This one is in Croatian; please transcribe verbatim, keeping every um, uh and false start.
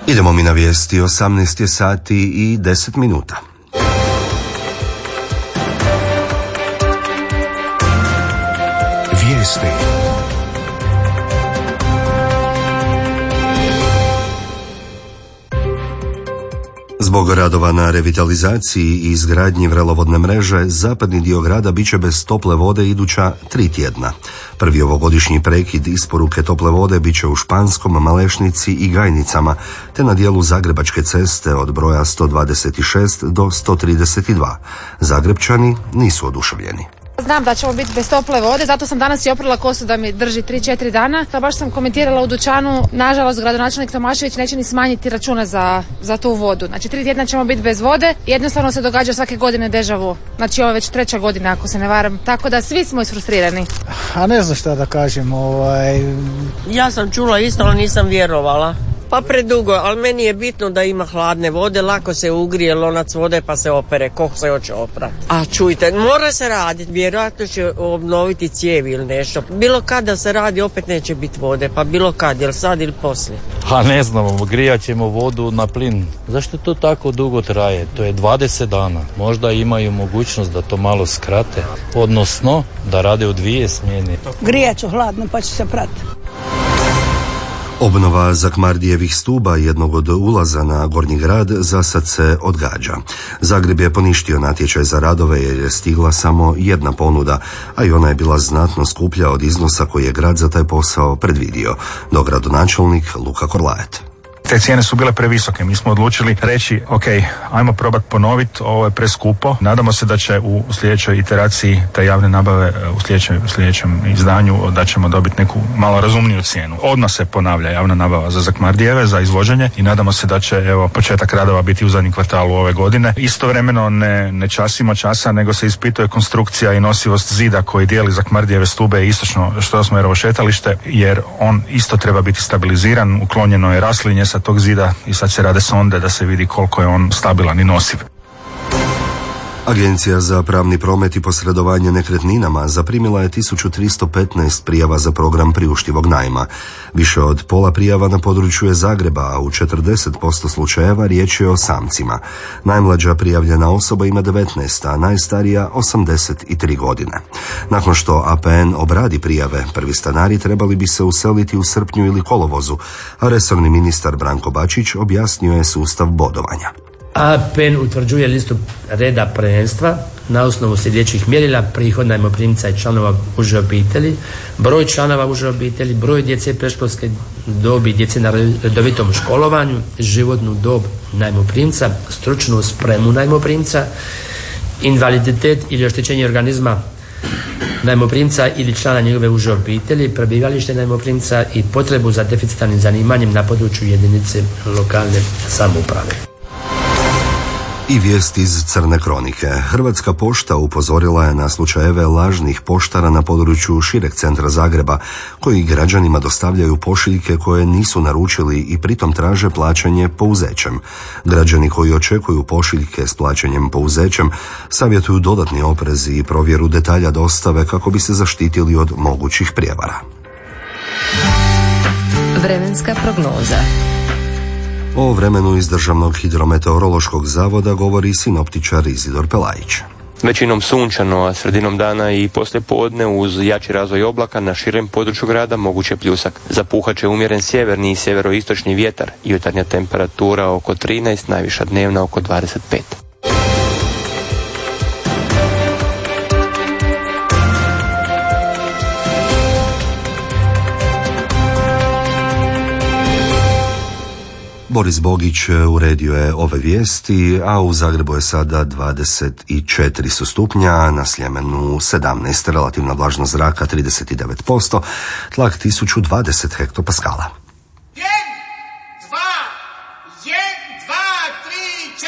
Idemo mi na vijesti, osamnaest je sati i deset minuta. Vijesti. Zbog radova na revitalizaciji i izgradnji vrelovodne mreže, zapadni dio grada biće bez tople vode iduća tri tjedna. Prvi ovogodišnji prekid isporuke tople vode biće u Španskom, Malešnici i Gajnicama, te na dijelu Zagrebačke ceste od broja sto dvadeset šest do sto trideset dva. Zagrebčani nisu oduševljeni. Znam da ćemo biti bez tople vode, zato sam danas i oprala kosu da mi drži tri četiri dana. Da baš sam komentirala u dućanu, nažalost gradonačelnik Tomašević neće ni smanjiti račune za, za tu vodu. Znači tri tjedna ćemo biti bez vode, jednostavno se događa svake godine deja vu. Znači ovo je već treća godina ako se ne varam, tako da svi smo isfrustrirani. A ne znam šta da kažem, ovaj... Ja sam čula isto, ali nisam vjerovala. Pa predugo, ali meni je bitno da ima hladne vode, lako se ugrije lonac vode pa se opere, ko se hoće oprati. A čujte, mora se raditi, vjerojatno će obnoviti cijevi ili nešto. Bilo kad da se radi, opet neće biti vode, pa bilo kad, jel sad ili poslije. A ne znamo, grijat ćemo vodu na plin. Zašto to tako dugo traje? To je dvadeset dana. Možda imaju mogućnost da to malo skrate, odnosno da rade u dvije smjene. Grijat ću hladno pa će se prati. Obnova Zakmardijevih stuba, jednog od ulaza na Gornji grad, za sad se odgađa. Zagreb je poništio natječaj za radove jer je stigla samo jedna ponuda, a i ona je bila znatno skuplja od iznosa koji je grad za taj posao predvidio, dogradonačelnik Luka Korlaet. Te cijene su bile previsoke. Mi smo odlučili reći, ok, ajmo probati ponoviti, ovo je preskupo. Nadamo se da će u sljedećoj iteraciji te javne nabave, u sljedećem, u sljedećem izdanju, da ćemo dobiti neku malo razumniju cijenu. Odmah se ponavlja javna nabava za Zakmardijeve, za izvođenje i nadamo se da će, evo, početak radova biti u zadnjem kvartalu ove godine. Istovremeno ne, ne časimo časa, nego se ispituje konstrukcija i nosivost zida koji dijeli Zakmardijeve stube i istočno Strossmayerovo šetalište, jer on isto treba biti stabiliziran, uklonjeno je raslinje sa tog zida i sad se rade sonde da se vidi koliko je on stabilan i nosiv. Agencija za pravni promet i posredovanje nekretninama zaprimila je tisuću tristo petnaest prijava za program priuštivog najma. Više od pola prijava na području je Zagreba, a u četrdeset posto slučajeva riječ je o samcima. Najmlađa prijavljena osoba ima devetnaest, a najstarija osamdeset tri godine. Nakon što A P N obradi prijave, prvi stanari trebali bi se useliti u srpnju ili kolovozu, a resorni ministar Branko Bačić objasnio je sustav bodovanja. A P N utvrđuje listu reda prvenstva na osnovu sljedećih mjerila: prihod najmoprimca i članova uže obitelji, broj članova uže obitelji, broj djece predškolske dobi, djece na redovitom školovanju, životnu dob najmoprimca, stručnu spremu najmoprimca, invaliditet ili oštećenje organizma najmoprimca ili člana njegove uže obitelji, prebivalište najmoprimca i potrebu za deficitarnim zanimanjem na području jedinice lokalne samouprave. I vijest iz Crne kronike. Hrvatska pošta upozorila je na slučajeve lažnih poštara na području šireg centra Zagreba, koji građanima dostavljaju pošiljke koje nisu naručili i pritom traže plaćanje pouzećem. Građani koji očekuju pošiljke s plaćanjem pouzećem savjetuju dodatni oprez i provjeru detalja dostave kako bi se zaštitili od mogućih prijevara. Vremenska prognoza. O vremenu iz Državnog hidrometeorološkog zavoda govori sinoptičar Izidor Pelajić. Većinom sunčano, a sredinom dana i poslije podne uz jači razvoj oblaka na širem području grada moguće pljusak. Zapuhat će umjeren sjeverni i sjeveroistočni vjetar, jutarnja temperatura oko trinaest, najviša dnevna oko dvadeset pet. Boris Bogić uredio je ove vijesti, a u Zagrebu je sada dvadeset četiri su stupnja, na Sljemenu sedamnaest, relativna vlažnost zraka trideset devet posto, tlak tisuću dvadeset hektopaskala.